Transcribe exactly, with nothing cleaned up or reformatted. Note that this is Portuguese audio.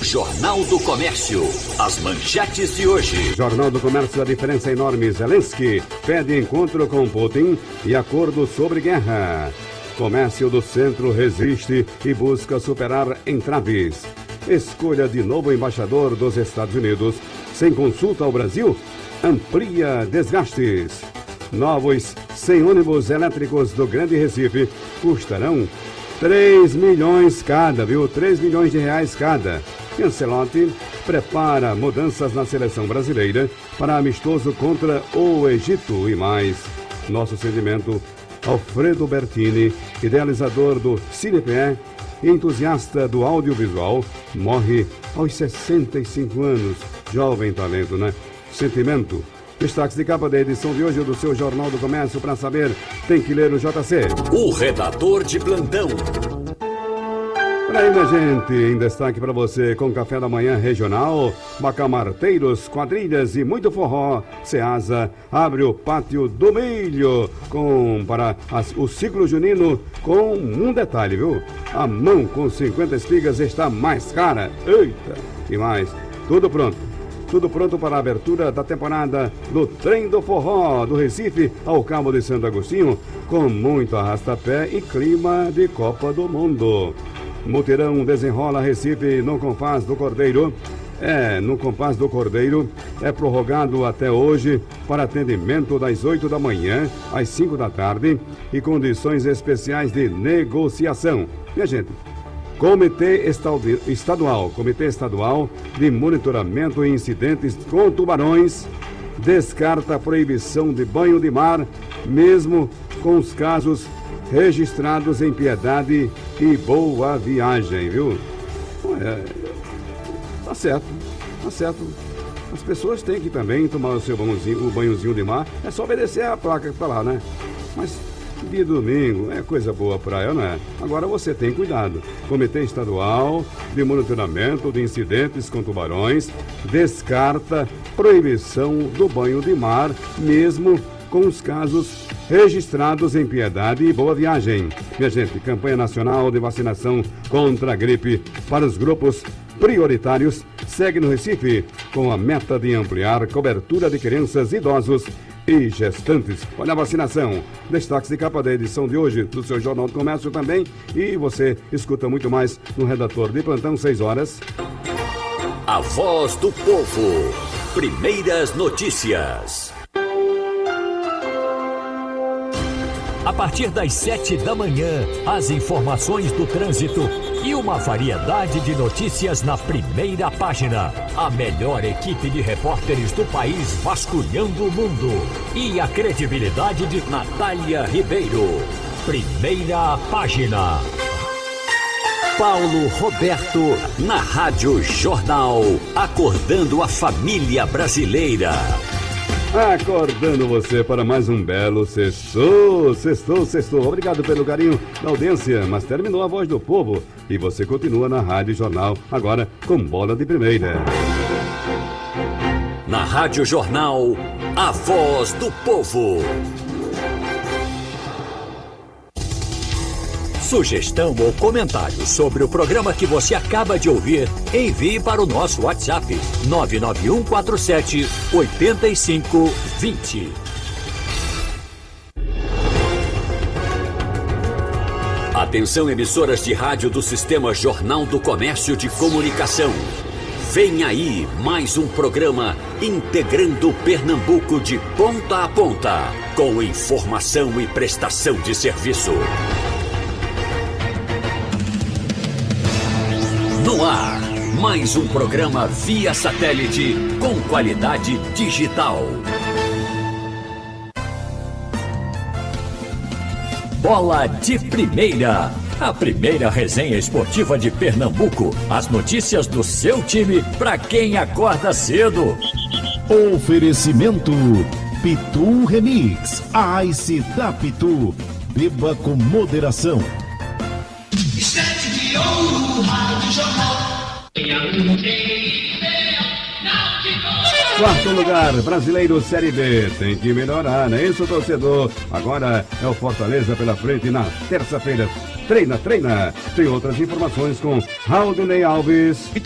Jornal do Comércio. As manchetes de hoje. Jornal do Comércio, a diferença é enorme. Zelensky pede encontro com Putin e acordo sobre guerra. Comércio do Centro resiste e busca superar entraves. Escolha de novo embaixador dos Estados Unidos sem consulta ao Brasil amplia desgastes. Novos cem ônibus elétricos do Grande Recife custarão três milhões cada, viu? três milhões de reais cada. E Ancelotti prepara mudanças na seleção brasileira para amistoso contra o Egito e mais. Nosso sentimento, Alfredo Bertini, idealizador do CinePE e entusiasta do audiovisual, morre aos sessenta e cinco anos. Jovem talento, né? Sentimento. Destaques de capa da edição de hoje do seu Jornal do Comércio. Para saber, tem que ler o J C. O redator de plantão. Por aí, minha gente, em destaque para você, com café da manhã regional, bacamarteiros, quadrilhas e muito forró. Ceasa abre o pátio do milho com, para as, o ciclo junino com um detalhe, viu? A mão com cinquenta espigas está mais cara. Eita! E mais, tudo pronto. Tudo pronto para a abertura da temporada do Trem do Forró do Recife ao Cabo de Santo Agostinho, com muito arrastapé e clima de Copa do Mundo. Mutirão desenrola Recife no Compás do Cordeiro. É, no Compás do Cordeiro é prorrogado até hoje para atendimento das oito da manhã às cinco da tarde e condições especiais de negociação. Minha gente, Comitê Estadual, Comitê Estadual de Monitoramento e Incidentes com Tubarões descarta a proibição de banho de mar, mesmo com os casos registrados em Piedade e Boa Viagem, viu? É, tá certo, tá certo. As pessoas têm que também tomar o seu banhozinho, o banhozinho de mar. É só obedecer a placa que tá lá, né? Mas de domingo é coisa boa praia, não é? Agora você tem cuidado. Comitê Estadual de Monitoramento de Incidentes com Tubarões descarta proibição do banho de mar, mesmo com os casos registrados em Piedade e Boa Viagem. Minha gente, campanha nacional de vacinação contra a gripe para os grupos prioritários segue no Recife, com a meta de ampliar cobertura de crianças, idosos e gestantes. Olha a vacinação. Destaques de capa da edição de hoje do seu Jornal do Comércio também. E você escuta muito mais no Redator de Plantão, seis horas. A Voz do Povo. Primeiras notícias. A partir das sete da manhã, as informações do trânsito e uma variedade de notícias na primeira página. A melhor equipe de repórteres do país vasculhando o mundo. E a credibilidade de Natália Ribeiro. Primeira página. Paulo Roberto, na Rádio Jornal, acordando a família brasileira. Acordando você para mais um belo sextou, sextou, sextou. Obrigado pelo carinho da audiência, mas terminou a Voz do Povo e você continua na Rádio Jornal, agora com bola de primeira. Na Rádio Jornal, a Voz do Povo. Sugestão ou comentário sobre o programa que você acaba de ouvir, envie para o nosso WhatsApp nove nove um quatro sete oito cinco dois zero. Atenção, emissoras de rádio do Sistema Jornal do Comércio de Comunicação. Vem aí mais um programa integrando Pernambuco de ponta a ponta, com informação e prestação de serviço. No ar, mais um programa via satélite com qualidade digital. Bola de Primeira, a primeira resenha esportiva de Pernambuco. As notícias do seu time para quem acorda cedo. Oferecimento Pitu Remix, a Ice da Pitu. Beba com moderação. Estante de ouro, Rádio Jornal. Quarto lugar, Brasileiro Série B. Tem que melhorar, não é isso, torcedor? Agora é o Fortaleza pela frente na terça-feira. Treina, treina. Tem outras informações com Raudinei Alves.